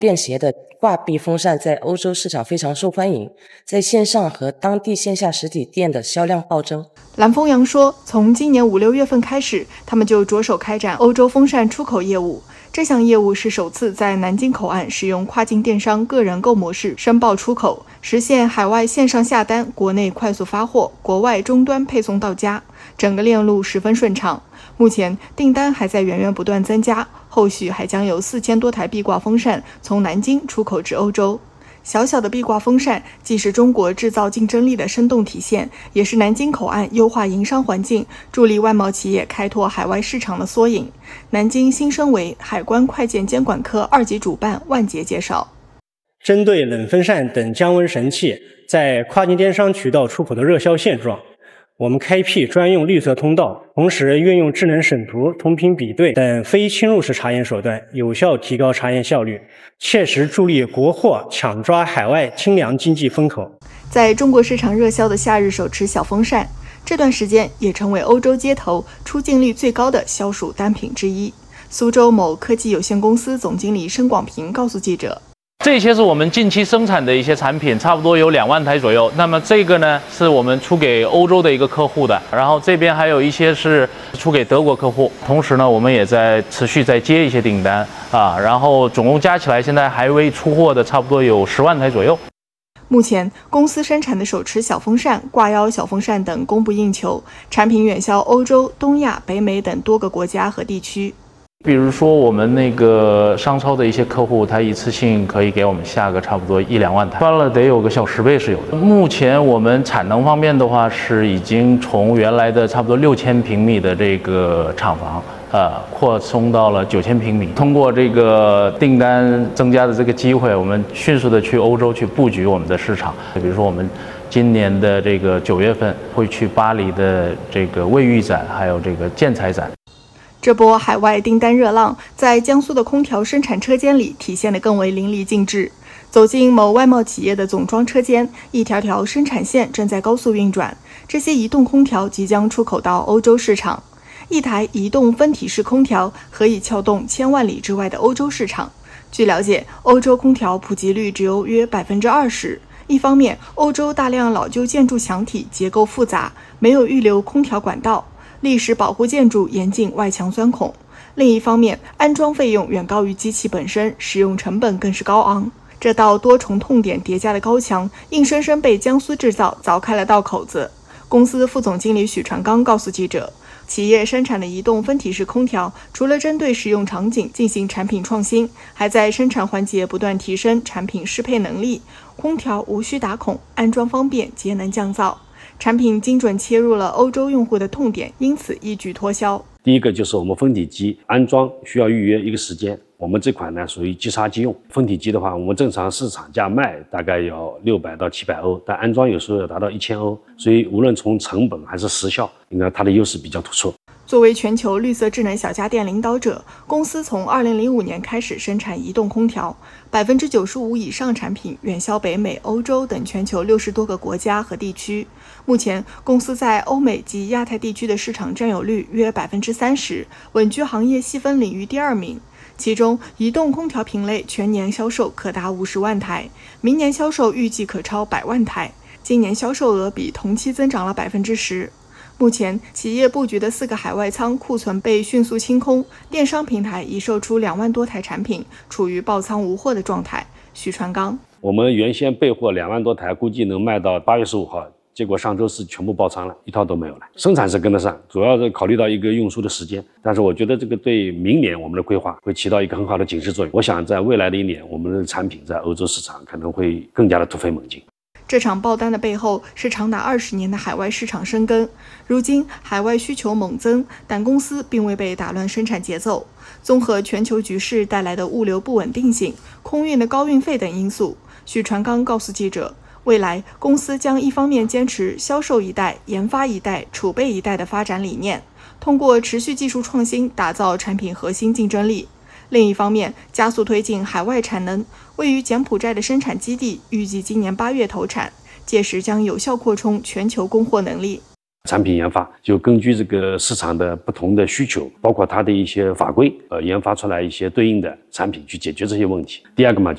便携的挂壁风扇在欧洲市场非常受欢迎，在线上和当地线下实体店的销量暴增。 蓝丰阳说，从今年5、6月份开始，他们就着手开展欧洲风扇出口业务。这项业务是首次在南京口岸使用跨境电商个人购模式申报出口，实现海外线上下单，国内快速发货，国外终端配送到家，整个链路十分顺畅。目前订单还在源源不断增加，后续还将有4000多台壁挂风扇从南京出口至欧洲。小小的壁挂风扇既是中国制造竞争力的生动体现，也是南京口岸优化营商环境、助力外贸企业开拓海外市场的缩影。南京新生维海关快件监管科2级主办万杰介绍， 针对冷风扇等降温神器在跨境电商渠道出口的热销现状，我们开辟专用绿色通道，同时运用智能审图、同频比对等非侵入式查验手段，有效提高查验效率，切实助力国货抢抓海外清凉经济风口。 在中国市场热销的夏日手持小风扇，这段时间也成为欧洲街头出镜率最高的销属单品之一。苏州某科技有限公司总经理申广平告诉记者， 这些是我们近期生产的一些产品，差不多有2万台左右。那么这个呢，是我们出给欧洲的一个客户的，然后这边还有一些是出给德国客户。同时呢，我们也在持续在接一些订单啊，然后总共加起来，现在还未出货的差不多有10万台左右。 目前公司生产的手持小风扇、挂腰小风扇等供不应求，产品远销欧洲、东亚、北美等多个国家和地区。 比如说我们那个商超的一些客户，他一次性可以给我们下个差不多1、2万台，翻了得有个小10倍是有的。目前我们产能方面的话，是已经从原来的差不多6000平米的这个厂房，扩充到了9000平米。通过这个订单增加的这个机会，我们迅速的去欧洲去布局我们的市场。比如说我们今年的这个9月份会去巴黎的这个卫浴展，还有这个建材展。 这波海外订单热浪在江苏的空调生产车间里体现得更为淋漓尽致。走进某外贸企业的总装车间，一条条生产线正在高速运转，这些移动空调即将出口到欧洲市场。一台移动分体式空调可以撬动1000万里之外的欧洲市场。据了解，欧洲空调普及率只有约20%。一方面，欧洲大量老旧建筑墙体结构复杂，没有预留空调管道，历史保护建筑严禁外墙钻孔。另一方面，安装费用远高于机器本身，使用成本更是高昂。这道多重痛点叠加的高墙，硬生生被江苏制造凿开了道口子。公司副总经理许传刚告诉记者，企业生产的移动分体式空调，除了针对使用场景进行产品创新，还在生产环节不断提升产品适配能力。空调无需打孔，安装方便，节能降噪。产品精准切入了欧洲用户的痛点，因此一举脱销。 第一个就是我们分体机安装需要预约一个时间，我们这款呢属于即插即用。分体机的话，我们正常市场价卖大概要600到700欧，但安装有时候要达到1000欧，所以无论从成本还是时效，应该它的优势比较突出。 作为全球绿色智能小家电领导者，公司从2005年开始生产移动空调，95%以上产品远销北美、欧洲等全球60多个国家和地区。目前，公司在欧美及亚太地区的市场占有率约30%，稳居行业细分领域第2名。其中，移动空调品类全年销售可达50万台，明年销售预计可超100万台，今年销售额比同期增长了10%。目前，企业布局的4个海外仓库存被迅速清空，电商平台已售出2万多台产品，处于爆仓无货的状态。许传刚， 我们原先备货2万多台，估计能卖到8月15号，结果上周四全部爆仓了，一套都没有了。生产是跟得上，主要是考虑到一个运输的时间，但是我觉得这个对明年我们的规划会起到一个很好的警示作用。我想在未来的1年，我们的产品在欧洲市场可能会更加的突飞猛进。 这场爆单的背后是长达20年的海外市场深耕。如今海外需求猛增，但公司并未被打乱生产节奏。综合全球局势带来的物流不稳定性、空运的高运费等因素，许传刚告诉记者，未来公司将一方面坚持销售一代、研发一代、储备一代的发展理念，通过持续技术创新打造产品核心竞争力。另一方面，加速推进海外产能，位于柬埔寨的生产基地预计今年8月投产，届时将有效扩充全球供货能力。 产品研发就根据这个市场的不同的需求，包括它的一些法规，研发出来一些对应的产品去解决这些问题。第二个嘛，